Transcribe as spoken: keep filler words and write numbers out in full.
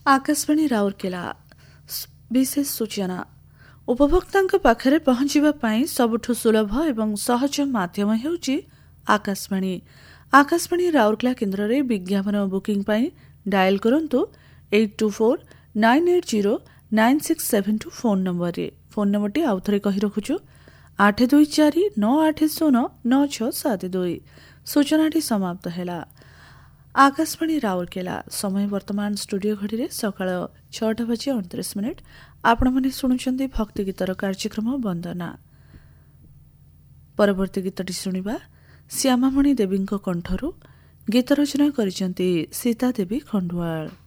आकाशवाणी राउरकेला विशेष सूचना उपभोक्ताଙ୍କ ପାଖରେ ପହଞ୍ଚିବା ପାଇଁ ସବୁଠୁ ସୁଲଭ ଏବଂ ସହଜ ମାଧ୍ୟମ ହେଉଛି ଆକାଶବାଣୀ। ଆକାଶବାଣୀ ରାଉରକେଲା କେନ୍ଦ୍ରରେ ବିଜ୍ଞାପନ ବୁକିଂ ପାଇଁ ଡାଏଲ୍ କରନ୍ତୁ eight two four nine eight zero nine six seven two phone ନମ୍ବରରେ। ଫୋନ୍ ନମ୍ବରଟି ଆଉଥରେ କହି ରଖୁଛୁ ଆଠ ଦୁଇ ଚାରି ନଅ ଆଠ ଶୂନ ନଅ ଛଅ ସାତ ଦୁଇ। ସୂଚନାଟି ସମାପ୍ତ ହେଲା। ଆକାଶବାଣୀ ରାଉରକେଲା ସମୟ ବର୍ତ୍ତମାନ ଷ୍ଟୁଡିଓ ଘଡ଼ିରେ ସକାଳ ଛଅଟା ବାଜି ଅଣତିରିଶ ମିନିଟ୍। ଆପଣମାନେ ଶୁଣୁଛନ୍ତି ଭକ୍ତି ଗୀତର କାର୍ଯ୍ୟକ୍ରମ ବନ୍ଦନା। ପରବର୍ତ୍ତୀ ଗୀତଟି ଶୁଣିବା ଶ୍ୟାମାମଣି ଦେବୀଙ୍କ କଣ୍ଠରୁ। ଗୀତ ରଚନା କରିଛନ୍ତି ସୀତା ଦେବୀ ଖଣ୍ଡୁଆଳ।